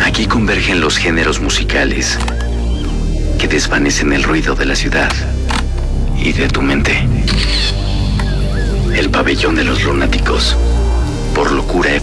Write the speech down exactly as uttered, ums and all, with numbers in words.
Aquí convergen los géneros musicales que desvanecen el ruido de la ciudad y de tu mente. El pabellón de los lunáticos, por locura